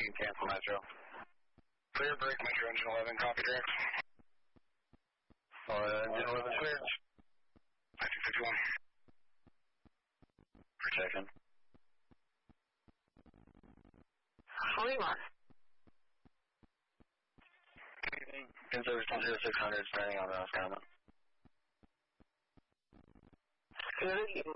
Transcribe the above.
cancel Metro. Clear break, Metro engine 11, copy direct. Engine 11 cleared. 1951. Protection. 41. In service 10600, standing on Rouse Common. Good,